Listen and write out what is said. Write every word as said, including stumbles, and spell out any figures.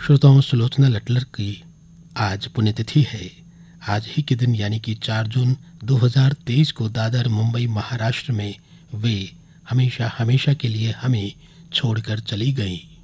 श्रोताओं, सुलोचना लटलर की आज पुण्यतिथि है। आज ही के दिन यानी कि चार जून दो हज़ार तेईस को दादर मुंबई महाराष्ट्र में वे हमेशा हमेशा के लिए हमें छोड़कर चली गईं।